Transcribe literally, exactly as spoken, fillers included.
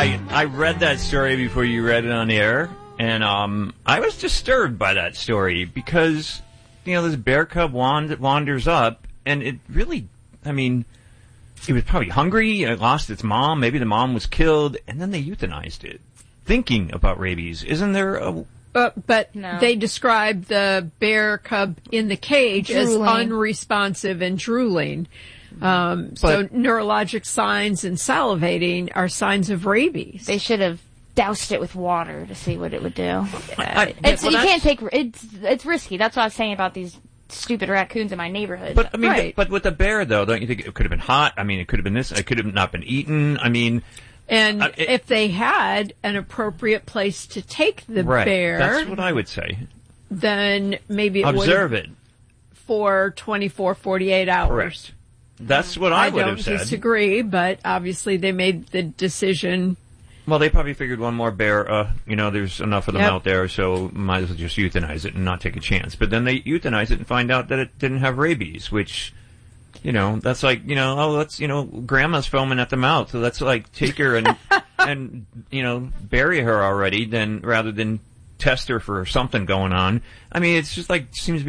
I, I read that story before you read it on the air, and um, I was disturbed by that story because, you know, this bear cub wand- wanders up, and it really, I mean, it was probably hungry, it lost its mom, maybe the mom was killed, and then they euthanized it, thinking about rabies. Isn't there a... Uh, but No. they describe the bear cub in the cage Drooling. as unresponsive and drooling. Um, so But- neurologic signs and salivating are signs of rabies. They should have doused it with water to see what it would do. I- It's, well, you that's- can't take it's it's risky. That's what I was saying about these stupid raccoons in my neighborhood. But I mean, Right. but with the bear though, don't you think it could have been hot? I mean, it could have been this. It could have not been eaten. I mean, And Uh, it- if they had an appropriate place to take the right? bear, That's what I would say. then maybe it would Observe it. for twenty-four, forty-eight hours. Correct. That's what I, I would don't have said. disagree, but obviously they made the decision. Well, they probably figured one more bear. Uh, you know, there's enough of them Yep. out there, so might as well just euthanize it and not take a chance. But then they euthanize it and find out that it didn't have rabies, which. You know, that's like, you know, oh, let's, you know, grandma's foaming at the mouth, so let's, like, take her and, and, you know, bury her already, then, rather than test her for something going on. I mean, it's just like, seems to be